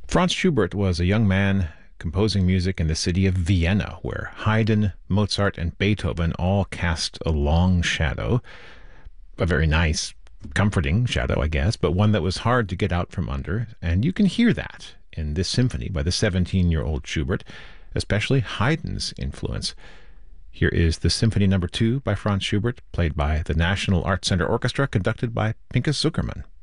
Franz Schubert was a young man composing music in the city of Vienna, where Haydn, Mozart, and Beethoven all cast a long shadow. A very nice, comforting shadow, I guess, but one that was hard to get out from under. And you can hear that in this symphony by the 17-year-old Schubert, especially Haydn's influence. Here is the Symphony No. 2 by Franz Schubert, played by the National Art Center Orchestra, conducted by Pinchas Zukerman.